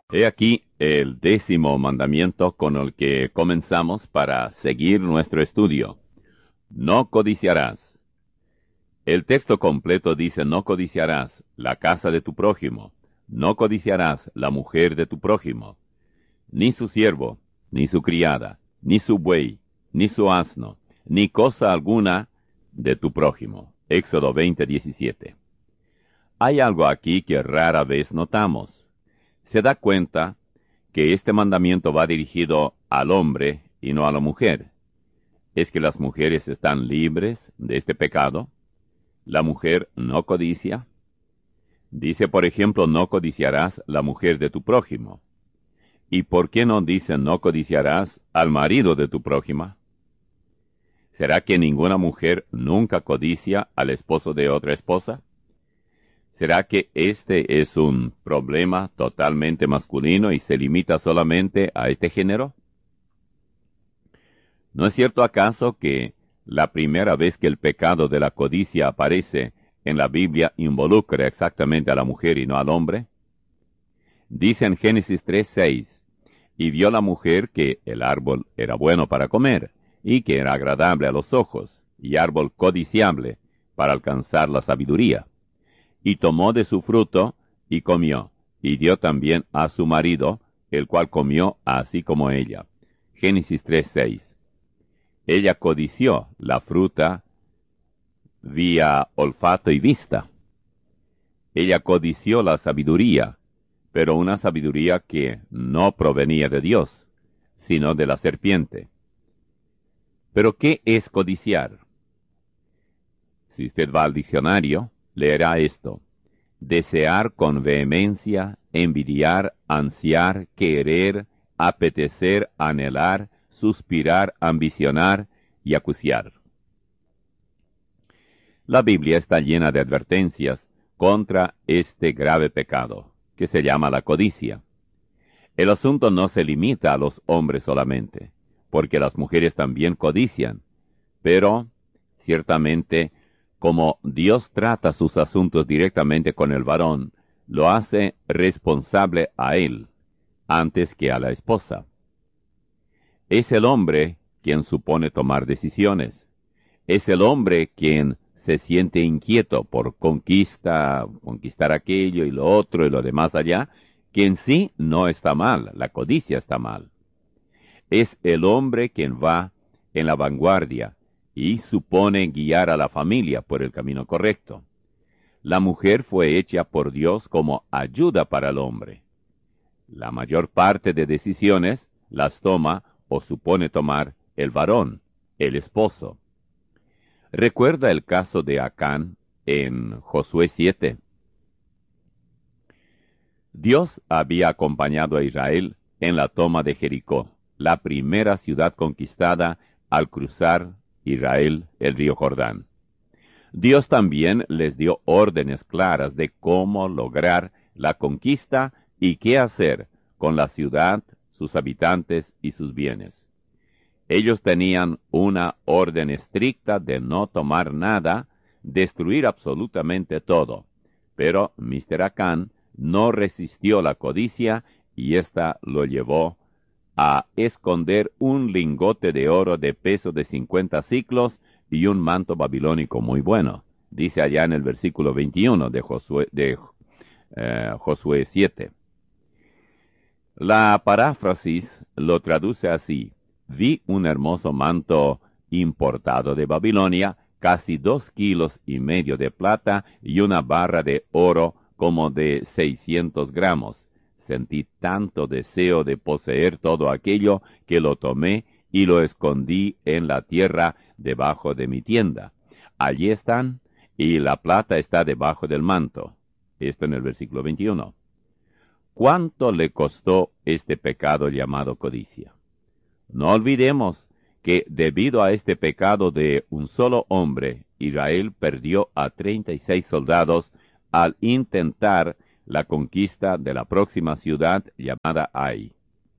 He aquí el 10º mandamiento con el que comenzamos para seguir nuestro estudio. No codiciarás. El texto completo dice: no codiciarás la casa de tu prójimo, no codiciarás la mujer de tu prójimo, ni su siervo, ni su criada, ni su buey, ni su asno, ni cosa alguna de tu prójimo. Éxodo 20:17. Hay algo aquí que rara vez notamos. Se da cuenta que este mandamiento va dirigido al hombre y no a la mujer. ¿Es que las mujeres están libres de este pecado? ¿La mujer no codicia? Dice, por ejemplo, no codiciarás la mujer de tu prójimo. ¿Y por qué no dice no codiciarás al marido de tu prójima? ¿Será que ninguna mujer nunca codicia al esposo de otra esposa? ¿Será que este es un problema totalmente masculino y se limita solamente a este género? ¿No es cierto acaso que la primera vez que el pecado de la codicia aparece en la Biblia involucra exactamente a la mujer y no al hombre? Dice en Génesis 3:6, y vio la mujer que el árbol era bueno para comer, y que era agradable a los ojos, y árbol codiciable para alcanzar la sabiduría. Y tomó de su fruto, y comió, y dio también a su marido, el cual comió así como ella. Génesis 3:6. Ella codició la fruta vía olfato y vista. Ella codició la sabiduría, pero una sabiduría que no provenía de Dios, sino de la serpiente. ¿Pero qué es codiciar? Si usted va al diccionario, leerá esto: desear con vehemencia, envidiar, ansiar, querer, apetecer, anhelar, suspirar, ambicionar y acuciar. La Biblia está llena de advertencias contra este grave pecado, que se llama la codicia. El asunto no se limita a los hombres solamente, porque las mujeres también codician, pero, ciertamente, como Dios trata sus asuntos directamente con el varón, lo hace responsable a él, antes que a la esposa. Es el hombre quien supone tomar decisiones. Es el hombre quien se siente inquieto por conquistar aquello y lo otro y lo demás allá, que en sí no está mal, la codicia está mal. Es el hombre quien va en la vanguardia y supone guiar a la familia por el camino correcto. La mujer fue hecha por Dios como ayuda para el hombre. La mayor parte de decisiones las toma o supone tomar el varón, el esposo. ¿Recuerda el caso de Acán en Josué 7? Dios había acompañado a Israel en la toma de Jericó, la primera ciudad conquistada al cruzar Israel el río Jordán. Dios también les dio órdenes claras de cómo lograr la conquista y qué hacer con la ciudad, sus habitantes y sus bienes. Ellos tenían una orden estricta de no tomar nada, destruir absolutamente todo. Pero Mr. Acán no resistió la codicia y ésta lo llevó a esconder un lingote de oro de peso de 50 siclos y un manto babilónico muy bueno. Dice allá en el versículo 21 de Josué 7. La paráfrasis lo traduce así: vi un hermoso manto importado de Babilonia, casi 2,5 kilos de plata y una barra de oro como de 600 gramos. Sentí tanto deseo de poseer todo aquello que lo tomé y lo escondí en la tierra debajo de mi tienda. Allí están, y la plata está debajo del manto. Esto en el versículo 21. ¿Cuánto le costó este pecado llamado codicia? No olvidemos que debido a este pecado de un solo hombre, Israel perdió a 36 soldados al intentar la conquista de la próxima ciudad llamada Ai.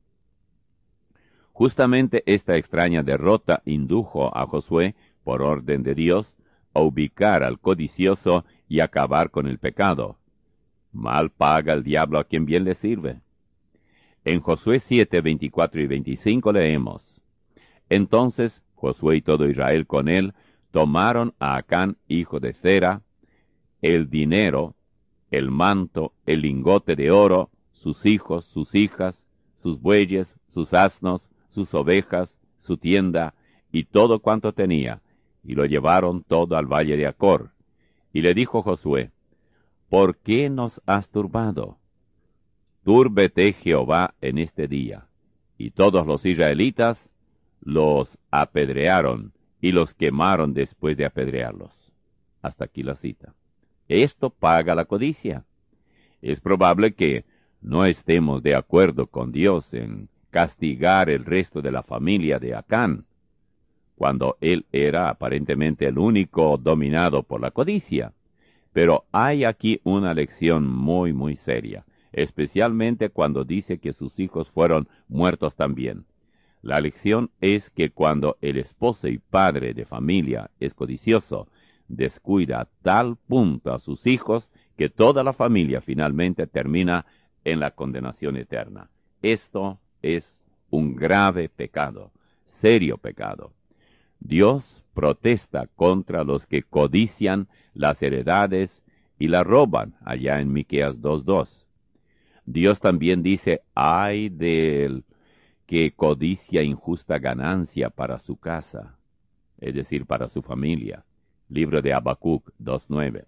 Justamente esta extraña derrota indujo a Josué, por orden de Dios, a ubicar al codicioso y acabar con el pecado. Mal paga el diablo a quien bien le sirve. En Josué 7, 24 y 25 leemos: Entonces Josué y todo Israel con él tomaron a Acán, hijo de Zera, el dinero, el manto, el lingote de oro, sus hijos, sus hijas, sus bueyes, sus asnos, sus ovejas, su tienda, y todo cuanto tenía, y lo llevaron todo al valle de Acor. Y le dijo Josué: ¿Por qué nos has turbado? Túrbete Jehová en este día. Y todos los israelitas los apedrearon y los quemaron después de apedrearlos. Hasta aquí la cita. Esto paga la codicia. Es probable que no estemos de acuerdo con Dios en castigar el resto de la familia de Acán, cuando él era aparentemente el único dominado por la codicia. Pero hay aquí una lección muy, muy seria, especialmente cuando dice que sus hijos fueron muertos también. La lección es que cuando el esposo y padre de familia es codicioso, descuida a tal punto a sus hijos que toda la familia finalmente termina en la condenación eterna. Esto es un grave pecado, serio pecado. Dios protesta contra los que codician las heredades y las roban, allá en Miqueas 2:2. Dios también dice: ay del que codicia injusta ganancia para su casa, es decir, para su familia. Libro de Habacuc 2:9.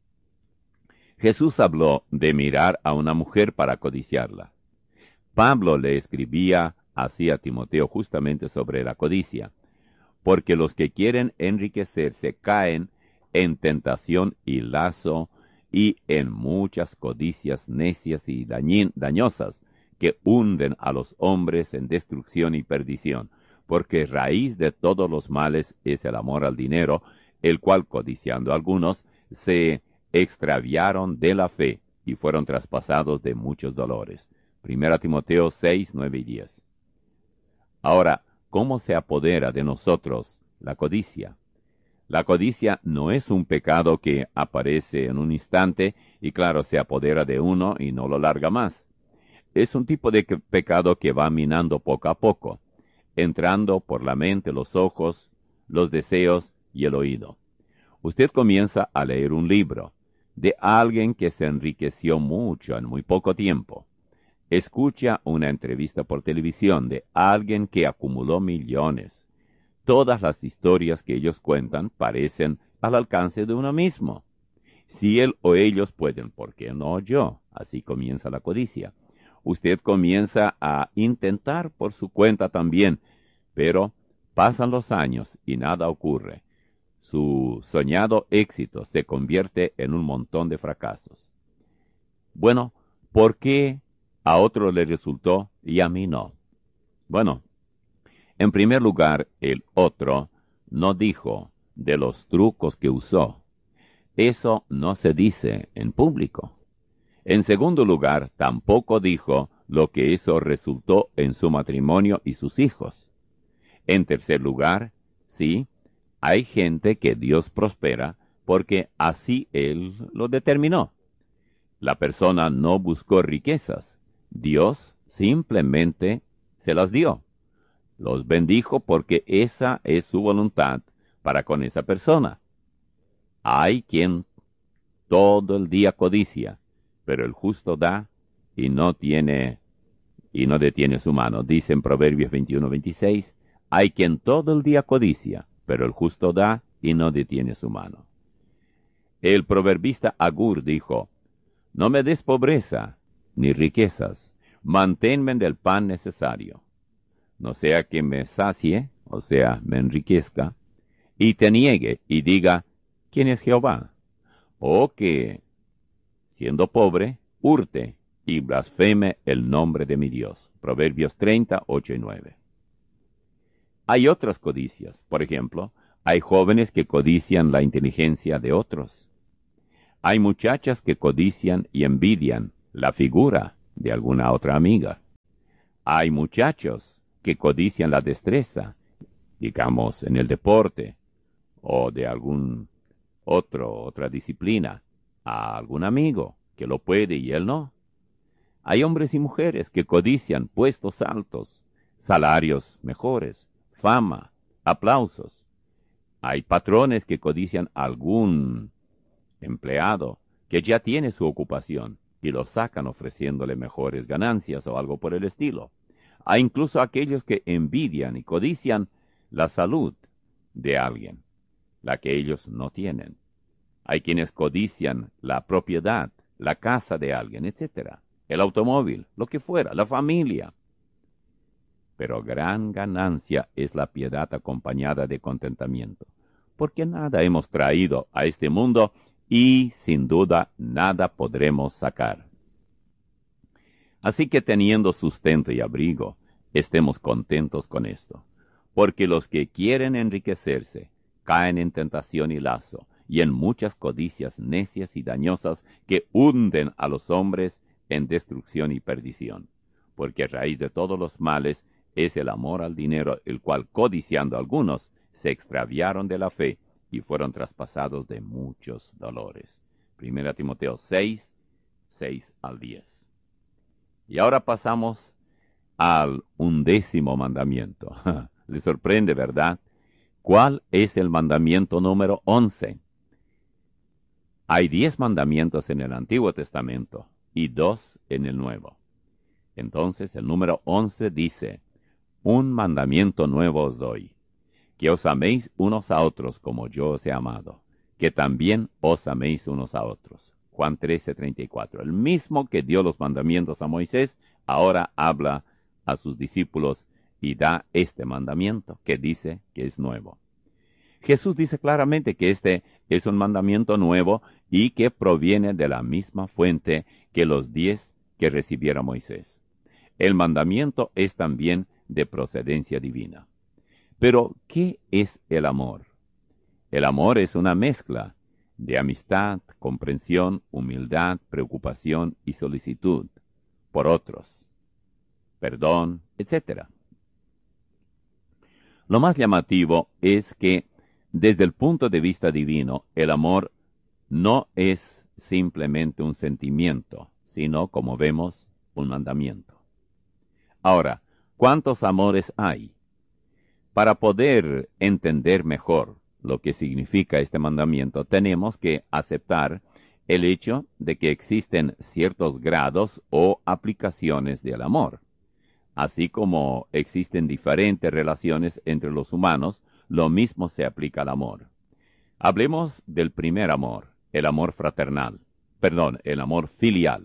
Jesús habló de mirar a una mujer para codiciarla. Pablo le escribía así a Timoteo justamente sobre la codicia: porque los que quieren enriquecerse caen en tentación y lazo y en muchas codicias necias y dañosas que hunden a los hombres en destrucción y perdición, porque raíz de todos los males es el amor al dinero, el cual, codiciando algunos, se extraviaron de la fe y fueron traspasados de muchos dolores. 1 Timoteo 6, 9 y 10. Ahora, ¿cómo se apodera de nosotros la codicia? La codicia no es un pecado que aparece en un instante y claro, se apodera de uno y no lo larga más. Es un tipo de pecado que va minando poco a poco, entrando por la mente, los ojos, los deseos y el oído. Usted comienza a leer un libro de alguien que se enriqueció mucho en muy poco tiempo. Escucha una entrevista por televisión de alguien que acumuló millones. Todas las historias que ellos cuentan parecen al alcance de uno mismo. Si él o ellos pueden, ¿por qué no yo? Así comienza la codicia. Usted comienza a intentar por su cuenta también, pero pasan los años y nada ocurre. Su soñado éxito se convierte en un montón de fracasos. Bueno, ¿por qué a otro le resultó y a mí no? Bueno, en primer lugar, el otro no dijo de los trucos que usó. Eso no se dice en público. En segundo lugar, tampoco dijo lo que eso resultó en su matrimonio y sus hijos. En tercer lugar, sí, hay gente que Dios prospera porque así Él lo determinó. La persona no buscó riquezas. Dios simplemente se las dio. Los bendijo porque esa es su voluntad para con esa persona. Hay quien todo el día codicia, pero el justo da y no detiene su mano. Dice en Proverbios 21:26, hay quien todo el día codicia, pero el justo da y no detiene su mano. El proverbista Agur dijo: no me des pobreza ni riquezas, manténme del pan necesario, no sea que me sacie, o sea, me enriquezca, y te niegue y diga: ¿quién es Jehová? O que, siendo pobre, hurte y blasfeme el nombre de mi Dios. Proverbios 30, 8 y 9. Hay otras codicias. Por ejemplo, hay jóvenes que codician la inteligencia de otros. Hay muchachas que codician y envidian la figura de alguna otra amiga. Hay muchachos que codician la destreza, digamos, en el deporte o de otra disciplina, a algún amigo que lo puede y él no. Hay hombres y mujeres que codician puestos altos, salarios mejores, fama, aplausos. Hay patrones que codician algún empleado que ya tiene su ocupación y lo sacan ofreciéndole mejores ganancias o algo por el estilo. Hay incluso aquellos que envidian y codician la salud de alguien, la que ellos no tienen. Hay quienes codician la propiedad, la casa de alguien, etcétera, el automóvil, lo que fuera, la familia. Pero gran ganancia es la piedad acompañada de contentamiento, porque nada hemos traído a este mundo y sin duda nada podremos sacar. Así que teniendo sustento y abrigo, estemos contentos con esto, porque los que quieren enriquecerse caen en tentación y lazo, y en muchas codicias necias y dañosas que hunden a los hombres en destrucción y perdición, porque a raíz de todos los males es el amor al dinero, el cual codiciando algunos se extraviaron de la fe y fueron traspasados de muchos dolores. 1 Timoteo 6, 6 al 10. Y ahora pasamos al 11º mandamiento. Le sorprende, ¿verdad? ¿Cuál es el mandamiento número 11? Hay 10 mandamientos en el Antiguo Testamento y 2 en el Nuevo. Entonces el número 11 dice: un mandamiento nuevo os doy, que os améis unos a otros como yo os he amado, que también os améis unos a otros. Juan 13:34. El mismo que dio los mandamientos a Moisés, ahora habla a sus discípulos y da este mandamiento, que dice que es nuevo. Jesús dice claramente que este es un mandamiento nuevo y que proviene de la misma fuente que los 10 que recibiera Moisés. El mandamiento es también de procedencia divina. Pero, ¿qué es el amor? El amor es una mezcla de amistad, comprensión, humildad, preocupación y solicitud por otros, perdón, etc. Lo más llamativo es que, desde el punto de vista divino, el amor no es simplemente un sentimiento, sino, como vemos, un mandamiento. Ahora, ¿cuántos amores hay? Para poder entender mejor lo que significa este mandamiento, tenemos que aceptar el hecho de que existen ciertos grados o aplicaciones del amor. Así como existen diferentes relaciones entre los humanos, lo mismo se aplica al amor. Hablemos del primer amor, el amor fraternal, el amor filial.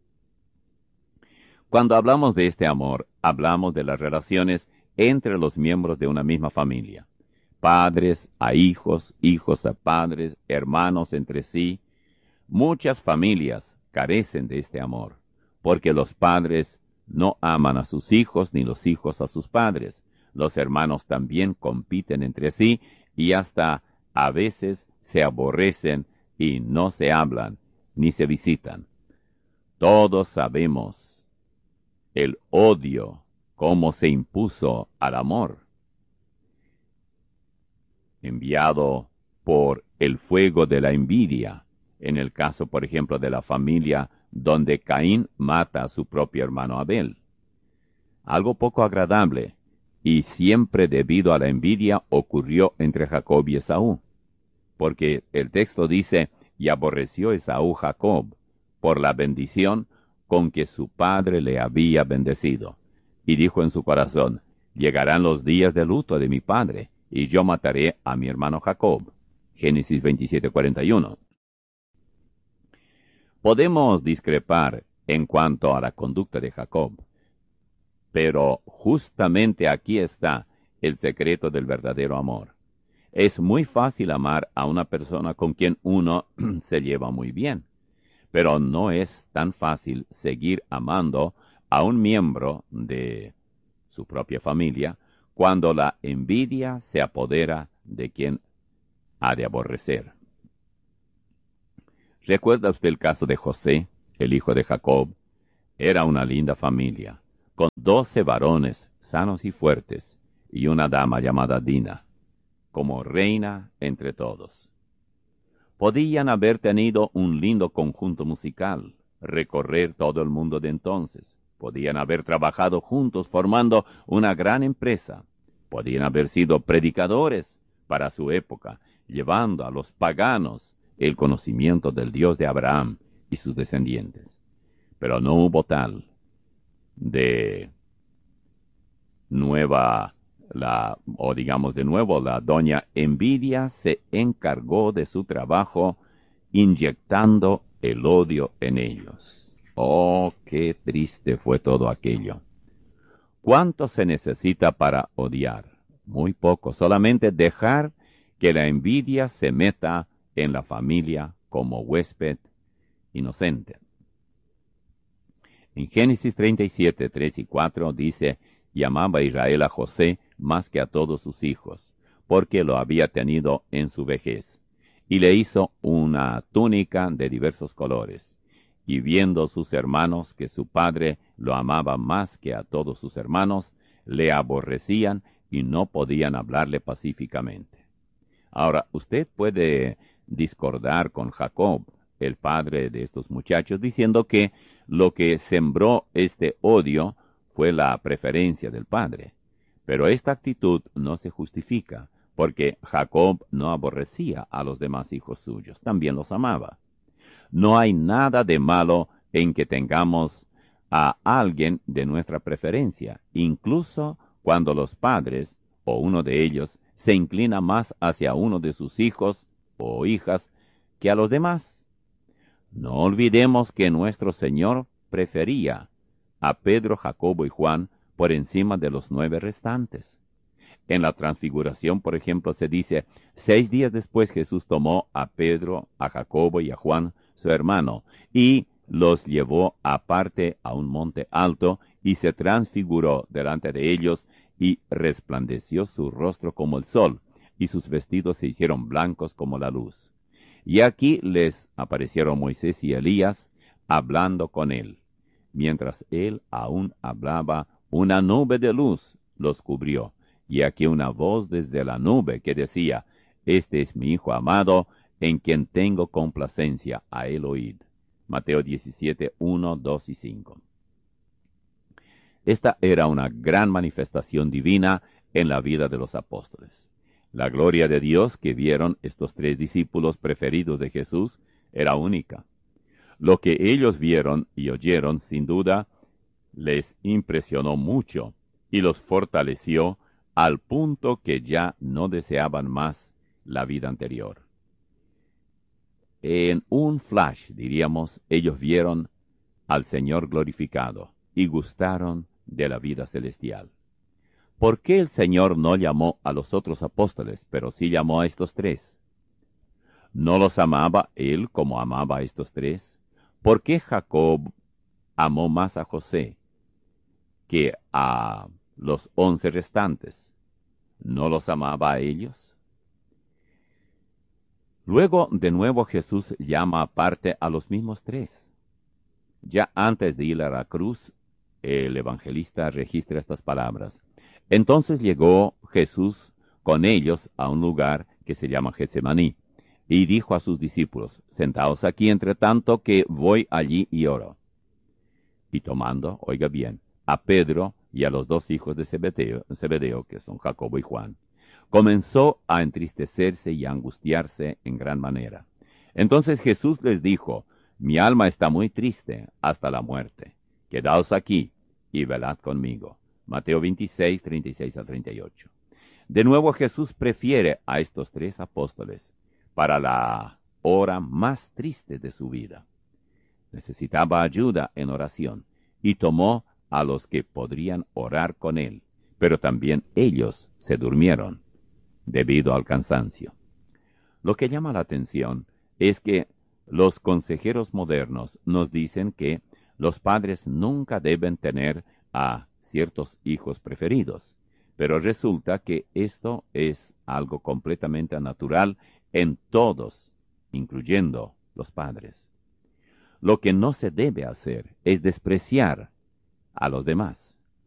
Cuando hablamos de este amor, hablamos de las relaciones entre los miembros de una misma familia. Padres a hijos, hijos a padres, hermanos entre sí. Muchas familias carecen de este amor, porque los padres no aman a sus hijos ni los hijos a sus padres. Los hermanos también compiten entre sí y hasta a veces se aborrecen y no se hablan ni se visitan. Todos sabemos el odio, cómo se impuso al amor, enviado por el fuego de la envidia, en el caso, por ejemplo, de la familia donde Caín mata a su propio hermano Abel. Algo poco agradable, y siempre debido a la envidia ocurrió entre Jacob y Esaú, porque el texto dice: y aborreció Esaú Jacob por la bendición con que su padre le había bendecido, y dijo en su corazón: llegarán los días de luto de mi padre, y yo mataré a mi hermano Jacob. Génesis 27:41. Podemos discrepar en cuanto a la conducta de Jacob, pero justamente aquí está el secreto del verdadero amor. Es muy fácil amar a una persona con quien uno se lleva muy bien, pero no es tan fácil seguir amando a un miembro de su propia familia cuando la envidia se apodera de quien ha de aborrecer. ¿Recuerda usted el caso de José, el hijo de Jacob? Era una linda familia, con 12 varones sanos y fuertes, y una dama llamada Dina, como reina entre todos. Podían haber tenido un lindo conjunto musical, recorrer todo el mundo de entonces. Podían haber trabajado juntos formando una gran empresa. Podían haber sido predicadores para su época, llevando a los paganos el conocimiento del Dios de Abraham y sus descendientes. Pero no hubo tal. De nuevo, la doña Envidia se encargó de su trabajo inyectando el odio en ellos. Oh, qué triste fue todo aquello. ¿Cuánto se necesita para odiar? Muy poco, solamente dejar que la envidia se meta en la familia como huésped inocente. En Génesis 37, 3 y 4 dice, y amaba Israel a José más que a todos sus hijos, porque lo había tenido en su vejez, y le hizo una túnica de diversos colores. Y viendo sus hermanos que su padre lo amaba más que a todos sus hermanos, le aborrecían y no podían hablarle pacíficamente. Ahora, usted puede discordar con Jacob, el padre de estos muchachos, diciendo que lo que sembró este odio fue la preferencia del padre. Pero esta actitud no se justifica, porque Jacob no aborrecía a los demás hijos suyos, también los amaba. No hay nada de malo en que tengamos a alguien de nuestra preferencia, incluso cuando los padres o uno de ellos se inclina más hacia uno de sus hijos o hijas que a los demás. No olvidemos que nuestro Señor prefería a Pedro, Jacobo y Juan por encima de los 9 restantes. En la transfiguración, por ejemplo, se dice, 6 días después Jesús tomó a Pedro, a Jacobo y a Juan, su hermano, y los llevó aparte a un monte alto, y se transfiguró delante de ellos, y resplandeció su rostro como el sol, y sus vestidos se hicieron blancos como la luz. Y aquí les aparecieron Moisés y Elías, hablando con él. Mientras él aún hablaba, una nube de luz los cubrió. Y aquí una voz desde la nube que decía, Este es mi Hijo amado, en quien tengo complacencia, a él oíd. Mateo 17, 1, 2 y 5. Esta era una gran manifestación divina en la vida de los apóstoles. La gloria de Dios que vieron estos 3 discípulos preferidos de Jesús era única. Lo que ellos vieron y oyeron, sin duda, les impresionó mucho y los fortaleció al punto que ya no deseaban más la vida anterior. En un flash, diríamos, ellos vieron al Señor glorificado y gustaron de la vida celestial. ¿Por qué el Señor no llamó a los otros apóstoles, pero sí llamó a estos 3? ¿No los amaba Él como amaba a estos 3? ¿Por qué Jacob amó más a José que a los 11 restantes? ¿No los amaba a ellos? Luego, de nuevo, Jesús llama aparte a los mismos 3. Ya antes de ir a la cruz, el evangelista registra estas palabras. Entonces llegó Jesús con ellos a un lugar que se llama Getsemaní, y dijo a sus discípulos, Sentaos aquí entre tanto que voy allí y oro. Y tomando, oiga bien, a Pedro y a los 2 hijos de Zebedeo, que son Jacobo y Juan, comenzó a entristecerse y a angustiarse en gran manera. Entonces Jesús les dijo, Mi alma está muy triste hasta la muerte. Quedaos aquí y velad conmigo. Mateo 26, 36 a 38. De nuevo Jesús prefiere a estos 3 apóstoles para la hora más triste de su vida. Necesitaba ayuda en oración y tomó a los que podrían orar con él, pero también ellos se durmieron debido al cansancio. Lo que llama la atención es que los consejeros modernos nos dicen que los padres nunca deben tener a ciertos hijos preferidos, pero resulta que esto es algo completamente natural en todos, incluyendo los padres. Lo que no se debe hacer es despreciar a los demás.